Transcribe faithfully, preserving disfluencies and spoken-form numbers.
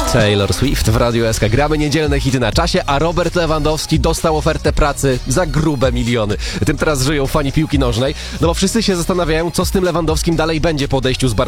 Taylor Swift w Radiu S K. Gramy niedzielne hity na czasie, a Robert Lewandowski dostał ofertę pracy za grube miliony. Tym teraz żyją fani piłki nożnej, no bo wszyscy się zastanawiają, co z tym Lewandowskim dalej będzie po odejściu z Barcelony.